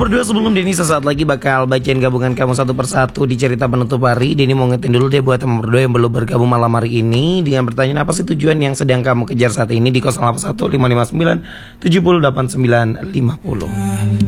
berdua, sebelum Denny sesaat lagi bakal bacain gabungan kamu satu persatu di cerita penutup hari, Denny mau ngetin dulu deh buat teman berdua yang belum bergabung malam hari ini dengan pertanyaan apa sih tujuan yang sedang kamu kejar saat ini di 081 559 70 89 50.